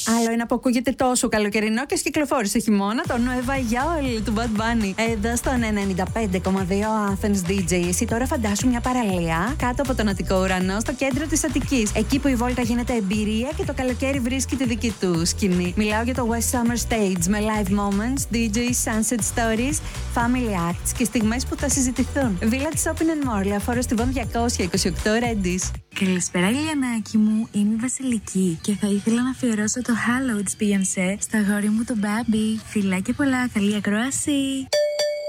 Άλλο ένα που ακούγεται τόσο καλοκαιρινό και κυκλοφόρησε χειμώνα, το Nueva York του Bad Bunny. Εδώ στον 95,2 Athens DJ. Εσύ τώρα φαντάσου μια παραλία κάτω από τον Αττικό ουρανό, στο κέντρο της Αττικής. Εκεί που η βόλτα γίνεται εμπειρία και το καλοκαίρι βρίσκει τη δική του σκηνή. Μιλάω για το West Summer Stage με live moments, DJ Sunset Stories, family acts και στιγμές που θα συζητηθούν. Village Shopping and More, λεωφόρο στη Βόν 228 Redis. Καλησπέρα, Λιανάκη μου. Είμαι η Βασιλική και θα ήθελα να αφιερώσω το Hello της Beyoncé στα αγόρι μου το Baby. Φιλάκια πολλά, καλή ακρόαση.